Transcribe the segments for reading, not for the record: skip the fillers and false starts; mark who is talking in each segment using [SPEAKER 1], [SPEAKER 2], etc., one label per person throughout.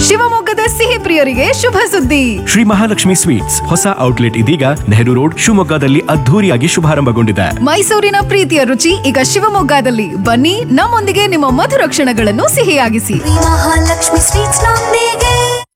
[SPEAKER 1] ಶಿವಮೊಗ್ಗದ ಸಿಹಿ ಪ್ರಿಯರಿಗೆ ಶುಭ ಸುದ್ದಿ.
[SPEAKER 2] ಶ್ರೀ ಮಹಾಲಕ್ಷ್ಮಿ ಸ್ವೀಟ್ಸ್ ಹೊಸ ಔಟ್ಲೆಟ್ ಇದೀಗ ನೆಹರು ರೋಡ್ ಶಿವಮೊಗ್ಗದಲ್ಲಿ ಅದ್ಧೂರಿಯಾಗಿ ಶುಭಾರಂಭಗೊಂಡಿದೆ.
[SPEAKER 1] ಮೈಸೂರಿನ ಪ್ರೀತಿಯ ರುಚಿ ಈಗ ಶಿವಮೊಗ್ಗದಲ್ಲಿ. ಬನ್ನಿ, ನಮ್ಮೊಂದಿಗೆ ನಿಮ್ಮ ಮಧುರ ಕ್ಷಣಗಳನ್ನು ಸಿಹಿಯಾಗಿಸಿ.
[SPEAKER 3] ಮಹಾಲಕ್ಷ್ಮಿ ಸ್ವೀಟ್ಸ್ ನೊಂದಿಗೆ.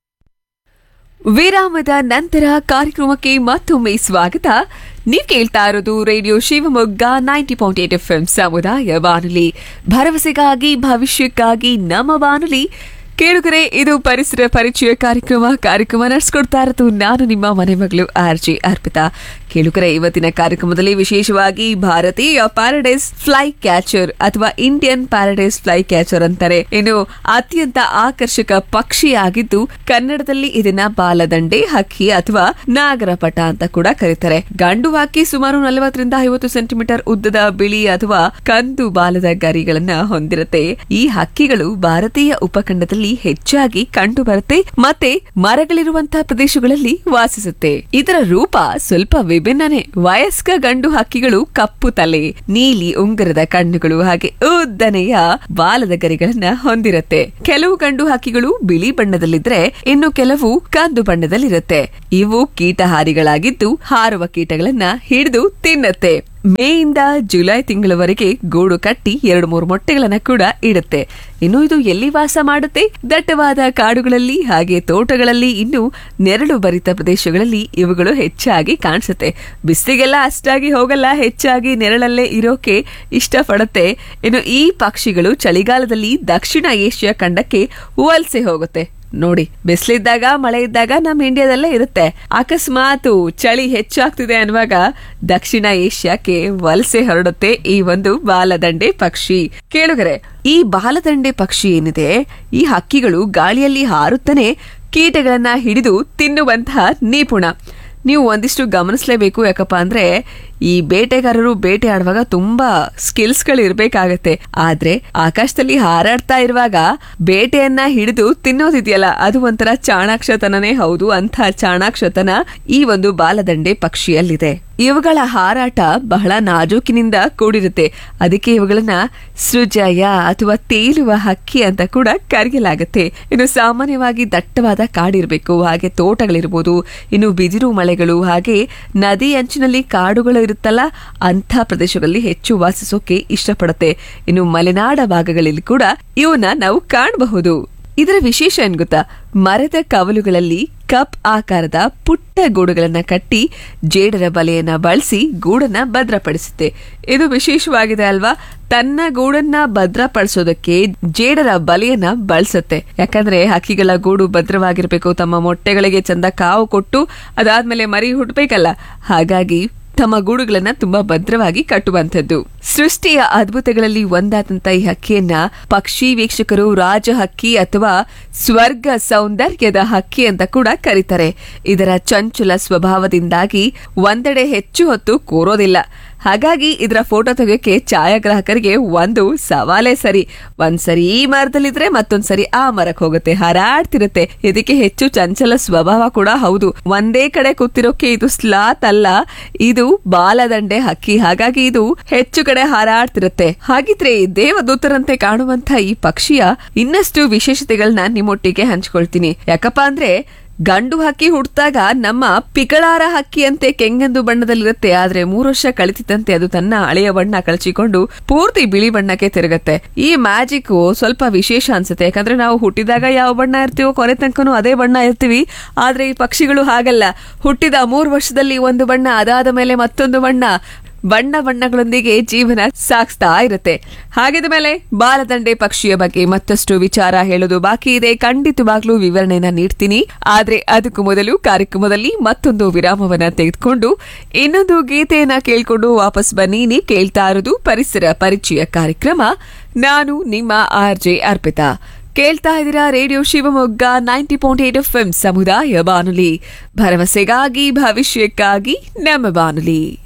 [SPEAKER 4] ವಿರಾಮದ ನಂತರ ಕಾರ್ಯಕ್ರಮಕ್ಕೆ ಮತ್ತೊಮ್ಮೆ ಸ್ವಾಗತ. ನೀವು ಕೇಳ್ತಾ ಇರೋದು ರೇಡಿಯೋ ಶಿವಮೊಗ್ಗ 90.8 FM ಸಮುದಾಯ ಬಾನುಲಿ, ಭರವಸೆಗಾಗಿ ಭವಿಷ್ಯಕ್ಕಾಗಿ ನಮ್ಮ ಬಾನುಲಿ. ಕೇಳುಗರೆ, ಇದು ಪರಿಸರ ಪರಿಚಯ ಕಾರ್ಯಕ್ರಮ ನಡೆಸ್ಕೊಡ್ತಾ ಇರೋದು ನಾನು ನಿಮ್ಮ ಮನೆ ಮಗಳು RJ ಅರ್ಪಿತಾ. ಕೇಳುಗರೆ, ಇವತ್ತಿನ ಕಾರ್ಯಕ್ರಮದಲ್ಲಿ ವಿಶೇಷವಾಗಿ ಭಾರತೀಯ ಪ್ಯಾರಡೈಸ್ ಫ್ಲೈ ಕ್ಯಾಚರ್ ಅಥವಾ ಇಂಡಿಯನ್ ಪ್ಯಾರಡೈಸ್ ಫ್ಲೈ ಕ್ಯಾಚರ್ ಅಂತಾರೆ. ಇನ್ನು ಅತ್ಯಂತ ಆಕರ್ಷಕ ಪಕ್ಷಿಯಾಗಿದ್ದು ಕನ್ನಡದಲ್ಲಿ ಇದನ್ನ ಬಾಲದಂಡೆ ಹಕ್ಕಿ ಅಥವಾ ನಾಗರಪಟ ಅಂತ ಕೂಡ ಕರೀತಾರೆ. ಗಂಡು ಹಕ್ಕಿ ಸುಮಾರು 40-50 ಸೆಂಟಿಮೀಟರ್ ಉದ್ದದ ಬಿಳಿ ಅಥವಾ ಕಂದು ಬಾಲದ ಗರಿಗಳನ್ನ ಹೊಂದಿರುತ್ತೆ. ಈ ಹಕ್ಕಿಗಳು ಭಾರತೀಯ ಉಪಖಂಡದಲ್ಲಿ ಹೆಚ್ಚಾಗಿ ಕಂಡು ಬರುತ್ತೆ ಮತ್ತೆ ಮರಗಳಿರುವಂತಹ ಪ್ರದೇಶಗಳಲ್ಲಿ ವಾಸಿಸುತ್ತೆ. ಇದರ ರೂಪ ಸ್ವಲ್ಪ ವಿಭಿನ್ನನೇ. ವಯಸ್ಕ ಗಂಡು ಹಕ್ಕಿಗಳು ಕಪ್ಪು ತಲೆ, ನೀಲಿ ಉಂಗುರದ ಕಣ್ಣುಗಳು ಹಾಗೆ ಉದ್ದನೆಯ ಬಾಲದ ಗರಿಗಳನ್ನ ಹೊಂದಿರುತ್ತೆ. ಕೆಲವು ಗಂಡು ಹಕ್ಕಿಗಳು ಬಿಳಿ ಬಣ್ಣದಲ್ಲಿದ್ರೆ ಇನ್ನು ಕೆಲವು ಕಂದು ಬಣ್ಣದಲ್ಲಿರುತ್ತೆ. ಇವು ಕೀಟಹಾರಿಗಳಾಗಿದ್ದು ಹಾರುವ ಕೀಟಗಳನ್ನ ಹಿಡಿದು ತಿನ್ನತ್ತೆ. ಮೇಯಿಂದ ಜುಲೈ ತಿಂಗಳವರೆಗೆ ಗೂಡು ಕಟ್ಟಿ 2-3 ಮೊಟ್ಟೆಗಳನ್ನ ಕೂಡ ಇಡುತ್ತೆ. ಇನ್ನು ಇದು ಎಲ್ಲಿ ವಾಸ ಮಾಡುತ್ತೆ? ದಟ್ಟವಾದ ಕಾಡುಗಳಲ್ಲಿ ಹಾಗೆ ತೋಟಗಳಲ್ಲಿ, ಇನ್ನು ನೆರಳು ಭರಿತ ಪ್ರದೇಶಗಳಲ್ಲಿ ಇವುಗಳು ಹೆಚ್ಚಾಗಿ ಕಾಣಿಸುತ್ತೆ. ಬಿಸಿಲಿಗೆಲ್ಲ ಅಷ್ಟಾಗಿ ಹೋಗಲ್ಲ, ಹೆಚ್ಚಾಗಿ ನೆರಳಲ್ಲೇ ಇರೋಕೆ ಇಷ್ಟಪಡುತ್ತೆ. ಇನ್ನು ಈ ಪಕ್ಷಿಗಳು ಚಳಿಗಾಲದಲ್ಲಿ ದಕ್ಷಿಣ ಏಷ್ಯಾ ಖಂಡಕ್ಕೆ ವಲಸೆ ಹೋಗುತ್ತೆ. ನೋಡಿ, ಬಿಸಿಲಿದ್ದಾಗ ಮಳೆ ಇದ್ದಾಗ ನಮ್ಮ ಇಂಡಿಯಾದಲ್ಲೇ ಇರುತ್ತೆ. ಅಕಸ್ಮಾತ್ ಚಳಿ ಹೆಚ್ಚಾಗ್ತಿದೆ ಅನ್ನುವಾಗ ದಕ್ಷಿಣ ಏಷ್ಯಾಕ್ಕೆ ವಲಸೆ ಹೊರಡುತ್ತೆ ಈ ಒಂದು ಬಾಲದಂಡೆ ಪಕ್ಷಿ. ಕೇಳುಗರೆ, ಈ ಬಾಲದಂಡೆ ಪಕ್ಷಿ ಏನಿದೆ, ಈ ಹಕ್ಕಿಗಳು ಗಾಳಿಯಲ್ಲಿ ಹಾರುತ್ತಾನೆ ಕೀಟಗಳನ್ನ ಹಿಡಿದು ತಿನ್ನುವಂತಹ ನಿಪುಣ. ನೀವು ಒಂದಿಷ್ಟು ಗಮನಿಸಲೇಬೇಕು. ಯಾಕಪ್ಪ ಅಂದ್ರೆ ಈ ಬೇಟೆಗಾರರು ಬೇಟೆ ಆಡುವಾಗ ತುಂಬಾ ಸ್ಕಿಲ್ಸ್ಗಳು ಇರ್ಬೇಕಾಗತ್ತೆ. ಆದ್ರೆ ಆಕಾಶದಲ್ಲಿ ಹಾರಾಡ್ತಾ ಇರುವಾಗ ಬೇಟೆಯನ್ನ ಹಿಡಿದು ತಿನ್ನೋದಿದೆಯಲ್ಲ, ಅದು ಒಂಥರ ಚಾಣಾಕ್ಷತನೇ ಹೌದು. ಅಂತ ಚಾಣಾಕ್ಷತನ ಈ ಒಂದು ಬಾಲದಂಡೆ ಪಕ್ಷಿಯಲ್ಲಿದೆ. ಇವುಗಳ ಹಾರಾಟ ಬಹಳ ನಾಜೂಕಿನಿಂದ ಕೂಡಿರುತ್ತೆ. ಅದಕ್ಕೆ ಇವುಗಳನ್ನ ಸೃಜಯ ಅಥವಾ ತೇಲುವ ಹಕ್ಕಿ ಅಂತ ಕೂಡ ಕರೆಯಲಾಗುತ್ತೆ. ಇನ್ನು ಸಾಮಾನ್ಯವಾಗಿ ದಟ್ಟವಾದ ಕಾಡಿರ್ಬೇಕು, ಹಾಗೆ ತೋಟಗಳಿರ್ಬೋದು, ಇನ್ನು ಬಿದಿರು ಮಳೆಗಳು ಹಾಗೆ ನದಿ ಅಂಚಿನಲ್ಲಿ ಕಾಡುಗಳು ಇರುತ್ತಲ್ಲ, ಅಂಥ ಪ್ರದೇಶಗಳಲ್ಲಿ ಹೆಚ್ಚು ವಾಸಿಸೋಕೆ ಇಷ್ಟಪಡುತ್ತೆ. ಇನ್ನು ಮಲೆನಾಡ ಭಾಗಗಳಲ್ಲಿ ಕೂಡ ಇವನ್ನ ನಾವು ಕಾಣಬಹುದು. ಇದರ ವಿಶೇಷ ಏನ್ ಗೊತ್ತಾ? ಮರದ ಕವಲುಗಳಲ್ಲಿ ಕಪ್ ಆಕಾರದ ಪುಟ್ಟ ಗೂಡುಗಳನ್ನ ಕಟ್ಟಿ ಜೇಡರ ಬಲೆಯನ್ನ ಬಳಸಿ ಗೂಡನ್ನ ಭದ್ರಪಡಿಸುತ್ತೆ. ಇದು ವಿಶೇಷವಾಗಿದೆ ಅಲ್ವಾ? ತನ್ನ ಗೂಡನ್ನ ಭದ್ರಪಡಿಸೋದಕ್ಕೆ ಜೇಡರ ಬಲೆಯನ್ನ ಬಳಸುತ್ತೆ. ಯಾಕಂದ್ರೆ ಹಕ್ಕಿಗಳ ಗೂಡು ಭದ್ರವಾಗಿರ್ಬೇಕು, ತಮ್ಮ ಮೊಟ್ಟೆಗಳಿಗೆ ಚಂದ ಕಾವು ಕೊಟ್ಟು ಅದಾದ್ಮೇಲೆ ಮರಿ ಹುಟ್ಟಬೇಕಲ್ಲ. ಹಾಗಾಗಿ ತಮ್ಮ ಗೂಡುಗಳನ್ನ ತುಂಬಾ ಭದ್ರವಾಗಿ ಕಟ್ಟುವಂಥದ್ದು. ಸೃಷ್ಟಿಯ ಅದ್ಭುತಗಳಲ್ಲಿ ಒಂದಾದಂತ ಈ ಹಕ್ಕಿಯನ್ನ ಪಕ್ಷಿ ವೀಕ್ಷಕರು ರಾಜ ಹಕ್ಕಿ ಅಥವಾ ಸ್ವರ್ಗ ಸೌಂದರ್ಯದ ಹಕ್ಕಿ ಅಂತ ಕೂಡ ಕರೀತಾರೆ. ಇದರ ಚಂಚಲ ಸ್ವಭಾವದಿಂದಾಗಿ ಒಂದೆಡೆ ಹೆಚ್ಚು ಹೊತ್ತು ಕೂರೋದಿಲ್ಲ. ಹಾಗಾಗಿ ಇದರ ಫೋಟೋ ತೆಗೆಯೋಕೆ ಛಾಯಾಗ್ರಾಹಕರಿಗೆ ಒಂದು ಸವಾಲೇ ಸರಿ. ಒಂದ್ಸರಿ ಈ ಮರದಲ್ಲಿದ್ರೆ ಮತ್ತೊಂದ್ಸರಿ ಆ ಮರಕ್ಕೆ ಹೋಗುತ್ತೆ, ಹಾರಾಡ್ತಿರುತ್ತೆ. ಇದಕ್ಕೆ ಹೆಚ್ಚು ಚಂಚಲ ಸ್ವಭಾವ ಕೂಡ ಹೌದು. ಒಂದೇ ಕಡೆ ಕೂತಿರೋಕೆ ಇದು ಸ್ಲಾತ್ ಅಲ್ಲ, ಇದು ಬಾಲದಂಡೆ ಹಕ್ಕಿ. ಹಾಗಾಗಿ ಇದು ಹೆಚ್ಚು ಕಡೆ ಹಾರಾಡ್ತಿರುತ್ತೆ. ಹಾಗಿದ್ರೆ ದೇವದೂತರಂತೆ ಕಾಣುವಂತ ಈ ಪಕ್ಷಿಯ ಇನ್ನಷ್ಟು ವಿಶೇಷತೆಗಳನ್ನ ನಿಮ್ಮೊಟ್ಟಿಗೆ ಹಂಚ್ಕೊಳ್ತೀನಿ. ಯಾಕಪ್ಪ ಅಂದ್ರೆ ಗಂಡು ಹಕ್ಕಿ ಹುಟ್ಟಿದಾಗ ನಮ್ಮ ಪಿಕಳಾರ ಹಕ್ಕಿ ಅಂತೆ ಕೆಂಗಂದು ಬಣ್ಣದಲ್ಲಿರುತ್ತೆ. ಆದ್ರೆ 3 ವರ್ಷ ಕಳಿತಿದ್ದಂತೆ ಅದು ತನ್ನ ಹಳೆಯ ಬಣ್ಣ ಕಳಚಿಕೊಂಡು ಪೂರ್ತಿ ಬಿಳಿ ಬಣ್ಣಕ್ಕೆ ತಿರುಗುತ್ತೆ. ಈ ಮ್ಯಾಜಿಕ್ ಸ್ವಲ್ಪ ವಿಶೇಷ ಅನ್ಸುತ್ತೆ. ಯಾಕಂದ್ರೆ ನಾವು ಹುಟ್ಟಿದಾಗ ಯಾವ ಬಣ್ಣ ಇರ್ತೀವೋ ಕೊನೆ ತನಕನೂ ಅದೇ ಬಣ್ಣ ಇರ್ತೀವಿ. ಆದ್ರೆ ಈ ಪಕ್ಷಿಗಳು ಹಾಗಲ್ಲ. ಹುಟ್ಟಿದ 3 ವರ್ಷದಲ್ಲಿ ಒಂದು ಬಣ್ಣ, ಅದಾದ ಮೇಲೆ ಮತ್ತೊಂದು ಬಣ್ಣ, ಬಣ್ಣಗಳೊಂದಿಗೆ ಜೀವನ ಸಾಗಿಸ್ತಾ ಇರುತ್ತೆ. ಹಾಗಿದ ಮೇಲೆ ಬಾಲದಂಡೆ ಪಕ್ಷಿಯ ಬಗ್ಗೆ ಮತ್ತಷ್ಟು ವಿಚಾರ ಹೇಳೋದು ಬಾಕಿ ಇದೆ. ಖಂಡಿತವಾಗ್ಲೂ ವಿವರಣೆಯನ್ನ ನೀಡ್ತೀನಿ. ಆದ್ರೆ ಅದಕ್ಕೂ ಮೊದಲು ಕಾರ್ಯಕ್ರಮದಲ್ಲಿ ಮತ್ತೊಂದು ವಿರಾಮವನ್ನ ತೆಗೆದುಕೊಂಡು ಇನ್ನೊಂದು ಗೀತೆಯನ್ನ ಕೇಳ್ಕೊಂಡು ವಾಪಸ್ ಬನ್ನಿ. ನೀವು ಕೇಳ್ತಾ ಇರೋದು ಪರಿಸರ ಪರಿಚಯ ಕಾರ್ಯಕ್ರಮ. ನಾನು ನಿಮ್ಮ RJ ಅರ್ಪಿತಾ. ಕೇಳ್ತಾ ಇದ್ದೀರಾ ರೇಡಿಯೋ ಶಿವಮೊಗ್ಗ 90.8 FM ಸಮುದಾಯ ಬಾನುಲಿ, ಭರವಸೆಗಾಗಿ ಭವಿಷ್ಯಕ್ಕಾಗಿ ನಮ್ಮ ಬಾನುಲಿ.